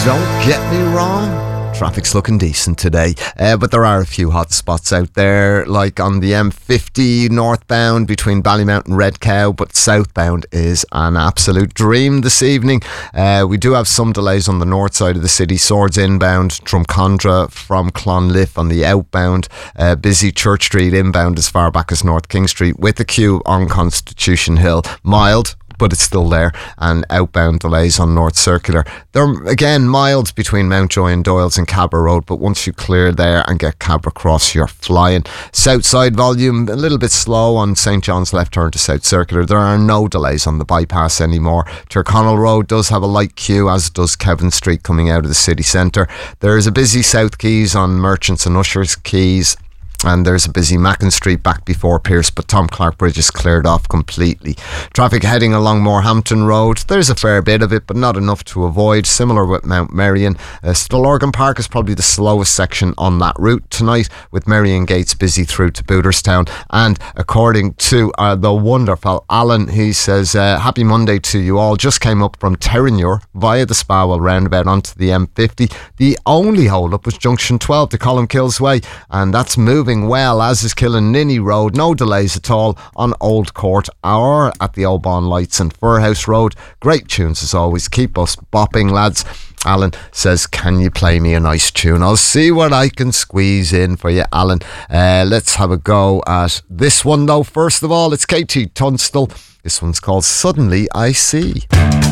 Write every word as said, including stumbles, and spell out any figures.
Don't get me wrong, traffic's looking decent today, uh, but there are a few hot spots out there, like on the M fifty northbound between Ballymount and Red Cow, but southbound is an absolute dream this evening. Uh, we do have some delays on the north side of the city. Swords inbound, Drumcondra from Clonliffe on the outbound, uh, busy Church Street inbound as far back as North King Street, with a queue on Constitution Hill. Mild, but it's still there, and outbound delays on North Circular. They're again mild between Mountjoy and Doyles and Cabra Road, but once you clear there and get Cabra Cross, you're flying. Southside volume a little bit slow on St John's left turn to South Circular. There are no delays on the bypass anymore. Tyrconnell Road does have a light queue, as does Kevin Street coming out of the city centre. There is a busy South Quays on Merchants and Ushers Quays, and there's a busy Mackin Street back before Pierce, but Tom Clark Bridge is cleared off completely. Traffic heading along Morehampton Road, there's a fair bit of it, but not enough to avoid. Similar with Mount Merrion. Uh, Stillorgan Park is probably the slowest section on that route tonight, with Merrion Gates busy through to Booterstown. And according to uh, the wonderful Alan, he says, uh, happy Monday to you all. Just came up from Terranure via the Spawell roundabout onto the M fifty. The only hold up was junction twelve to Columkills Way, and that's moving well, as is Killinninny Road. No delays at all on Old Court or at the Oban Lights and Furhouse Road. Great tunes as always. Keep us bopping, lads. Alan says, can you play me a nice tune? I'll see what I can squeeze in for you, Alan. Uh, let's have a go at this one though. First of all, it's K T Tunstall. This one's called Suddenly I See.